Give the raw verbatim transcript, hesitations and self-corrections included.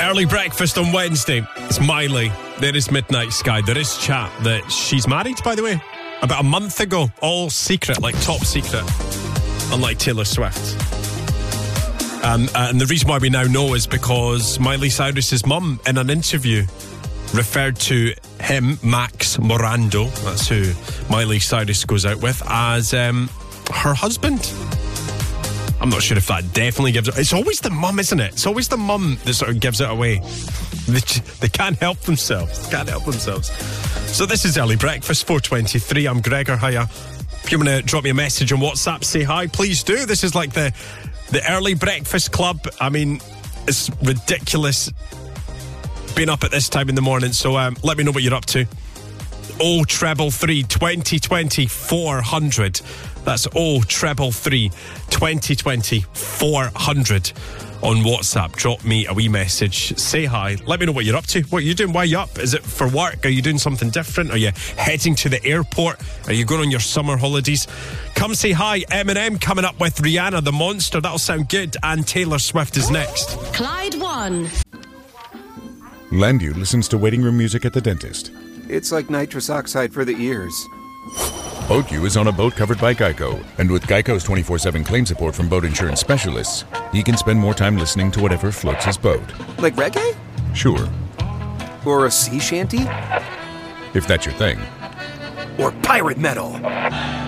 Early breakfast on Wednesday. It's Miley. There is Midnight Sky. There is chat that she's married, by the way. About a month ago. All secret, like top secret. Unlike Taylor Swift. Um, and the reason why we now know is because Miley Cyrus's mum, in an interview, referred to him, Max Morando, that's who Miley Cyrus goes out with, as um, her husband. I'm not sure if that definitely gives it... It's always the mum, isn't it? It's always the mum that sort of gives it away. They, they can't help themselves. Can't help themselves. So this is Early Breakfast, four twenty-three. I'm Gregor. Hiya. If you want to drop me a message on WhatsApp, say hi, please do. This is like the, the Early Breakfast Club. I mean, it's ridiculous being up at this time in the morning. So um, let me know what you're up to. oh treble three twenty twenty four hundred. That's oh treble three twenty twenty four hundred on WhatsApp. Drop me a wee message. Say hi. Let me know what you're up to. What are you doing? Why are you up? Is it for work? Are you doing something different? Are you heading to the airport? Are you going on your summer holidays? Come say hi. Eminem coming up with Rihanna, the Monster. That'll sound good. And Taylor Swift is next. Clyde One. Landu listens to waiting room music at the dentist. It's like nitrous oxide for the ears. Boatku is on a boat covered by Geico, and with Geico's twenty-four seven claim support from boat insurance specialists, he can spend more time listening to whatever floats his boat. Like reggae? Sure. Or a sea shanty? If that's your thing. Or pirate metal?